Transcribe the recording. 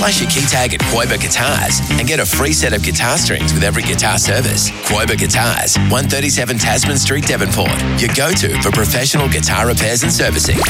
Flash your key tag at Quoba Guitars and get a free set of guitar strings with every guitar service. Quoba Guitars, 137 Tasman Street, Devonport. Your go-to for professional guitar repairs and servicing.